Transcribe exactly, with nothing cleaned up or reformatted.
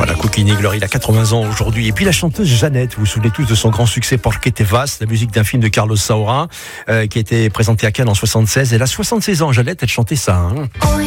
Voilà, Coquine Glory, il a quatre-vingts ans aujourd'hui. Et puis la chanteuse Jeannette, vous vous souvenez tous de son grand succès Porque te vas, la musique d'un film de Carlos Saura, euh, qui a été présenté à Cannes en soixante-seize. Elle a soixante-seize ans, Jeannette, elle chantait ça. Hein.